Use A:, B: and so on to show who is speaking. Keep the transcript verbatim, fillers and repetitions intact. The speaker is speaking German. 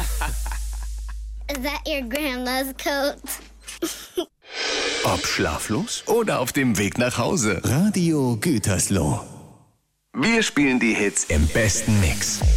A: Is that your grandma's coat?
B: Ob schlaflos oder auf dem Weg nach Hause.
C: Radio Gütersloh.
B: Wir spielen die Hits im besten Mix.